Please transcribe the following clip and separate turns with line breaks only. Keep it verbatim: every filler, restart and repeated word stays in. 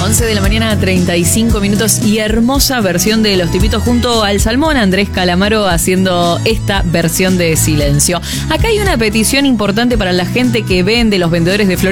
once de la mañana, treinta y cinco minutos, y hermosa versión de Los Tipitos junto al Salmón, Andrés Calamaro, haciendo esta versión de Silencio. Acá hay una petición importante para la gente que vende, los vendedores de flores